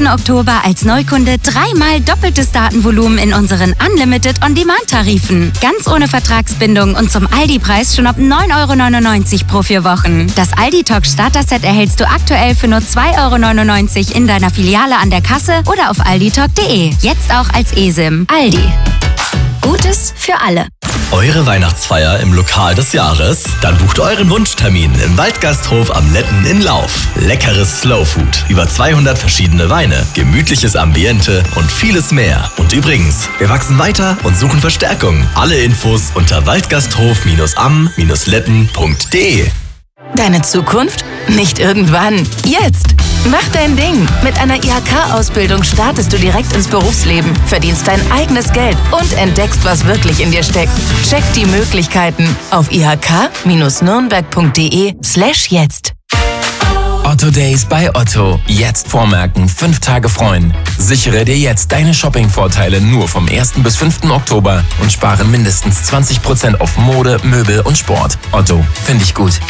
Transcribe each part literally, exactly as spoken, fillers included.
fünften Oktober als Neukunde dreimal doppeltes Datenvolumen in unseren Unlimited On-Demand-Tarifen. Ganz ohne Vertragsbindung und zum Aldi-Preis schon ab neun Euro neunundneunzig pro vier Wochen. Das Aldi-Talk Starter-Set erhältst du aktuell für nur zwei Euro neunundneunzig in deiner Filiale an der Kasse oder auf alditalk punkt de. Jetzt auch als eSIM. Aldi. Gutes für alle. Eure Weihnachtsfeier im Lokal des Jahres? Dann bucht euren Wunschtermin im Waldgasthof am Letten in Lauf. Leckeres Slowfood, über zweihundert verschiedene Weine, gemütliches Ambiente und vieles mehr. Und übrigens, wir wachsen weiter und suchen Verstärkung. Alle Infos unter waldgasthof am letten punkt de. Deine Zukunft? Nicht irgendwann. Jetzt! Mach dein Ding! Mit einer I H K-Ausbildung startest du direkt ins Berufsleben, verdienst dein eigenes Geld und entdeckst, was wirklich in dir steckt. Check die Möglichkeiten auf i h k Bindestrich nürnberg punkt de slash jetzt. Otto Days bei Otto. Jetzt vormerken, fünf Tage freuen. Sichere dir jetzt deine Shopping-Vorteile nur vom ersten bis fünften Oktober und spare mindestens zwanzig Prozent auf Mode, Möbel und Sport. Otto, finde ich gut.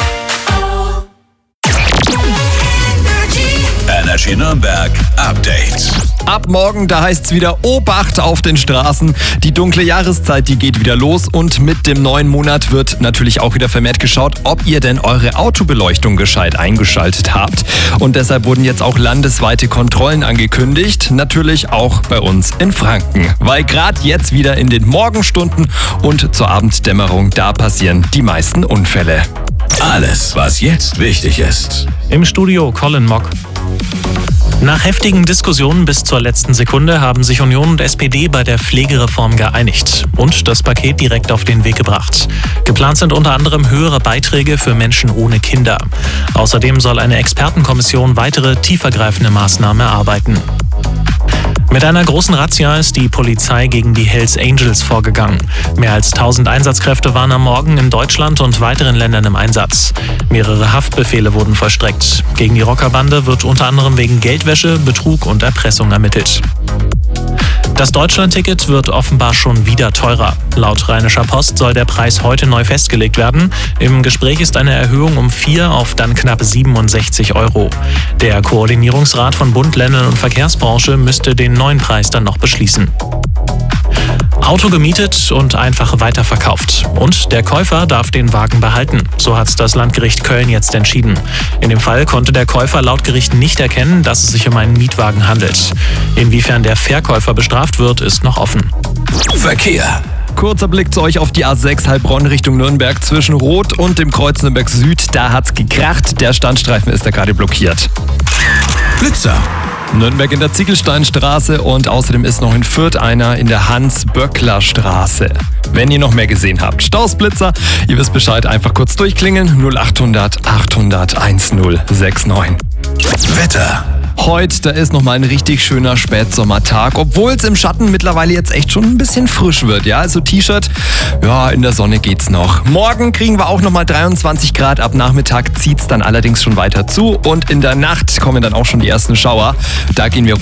Energy Nürnberg Update. Ab morgen, da heißt es wieder Obacht auf den Straßen. Die dunkle Jahreszeit, die geht wieder los und mit dem neuen Monat wird natürlich auch wieder vermehrt geschaut, ob ihr denn eure Autobeleuchtung gescheit eingeschaltet habt. Und deshalb wurden jetzt auch landesweite Kontrollen angekündigt, natürlich auch bei uns in Franken. Weil gerade jetzt wieder in den Morgenstunden und zur Abenddämmerung, da passieren die meisten Unfälle. Alles, was jetzt wichtig ist. Im Studio Colin Mock. Nach heftigen Diskussionen bis zur letzten Sekunde haben sich Union und S P D bei der Pflegereform geeinigt und das Paket direkt auf den Weg gebracht. Geplant sind unter anderem höhere Beiträge für Menschen ohne Kinder. Außerdem soll eine Expertenkommission weitere tiefergreifende Maßnahmen erarbeiten. Mit einer großen Razzia ist die Polizei gegen die Hells Angels vorgegangen. Mehr als tausend Einsatzkräfte waren am Morgen in Deutschland und weiteren Ländern im Einsatz. Mehrere Haftbefehle wurden vollstreckt. Gegen die Rockerbande wird unter anderem wegen Geldwäsche, Betrug und Erpressung ermittelt. Das Deutschlandticket wird offenbar schon wieder teurer. Laut Rheinischer Post soll der Preis heute neu festgelegt werden. Im Gespräch ist eine Erhöhung um vier auf dann knapp siebenundsechzig Euro. Der Koordinierungsrat von Bund, Ländern und Verkehrsbranche müsste den neuen Preis dann noch beschließen. Auto gemietet und einfach weiterverkauft. Und der Käufer darf den Wagen behalten. So hat das Landgericht Köln jetzt entschieden. In dem Fall konnte der Käufer laut Gericht nicht erkennen, dass es sich um einen Mietwagen handelt. Inwiefern der Verkäufer bestraft wird, ist noch offen. Verkehr. Kurzer Blick zu euch auf die A sechs Heilbronn Richtung Nürnberg zwischen Rot und dem Kreuz Nürnberg Süd. Da hat's gekracht. Der Standstreifen ist da gerade blockiert. Blitzer. Nürnberg in der Ziegelsteinstraße und außerdem ist noch in Fürth einer in der Hans-Böckler-Straße. Wenn ihr noch mehr gesehen habt, Stausblitzer, ihr wisst Bescheid, einfach kurz durchklingeln. null achthundert achthundert zehn sechs neun. Wetter. Heute, da ist nochmal ein richtig schöner Spätsommertag, obwohl es im Schatten mittlerweile jetzt echt schon ein bisschen frisch wird. Ja, also T-Shirt, ja, in der Sonne geht's noch. Morgen kriegen wir auch nochmal dreiundzwanzig Grad, ab Nachmittag zieht's dann allerdings schon weiter zu und in der Nacht kommen dann auch schon die ersten Schauer. Da gehen wir